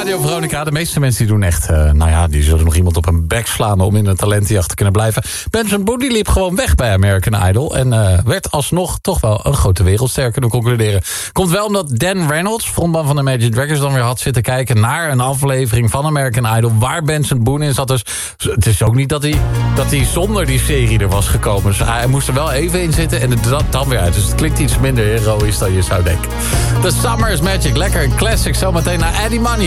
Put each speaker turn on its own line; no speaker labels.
Radio Veronica. De meeste mensen die doen echt... die zullen nog iemand op een bek slaan om in een talentenjacht te kunnen blijven. Benson Boone liep gewoon weg bij American Idol. En werd alsnog toch wel een grote wereldster, kunnen we concluderen. Komt wel omdat Dan Reynolds, frontman van de Imagine Dragons, dan weer had zitten kijken naar een aflevering van American Idol waar Benson Boone in zat. Dus het is ook niet dat hij zonder die serie er was gekomen. Dus hij moest er wel even in zitten en het dan weer uit. Dus het klinkt iets minder heroïs dan je zou denken. The Summer is Magic. Lekker een classic. Zometeen naar Eddie Money.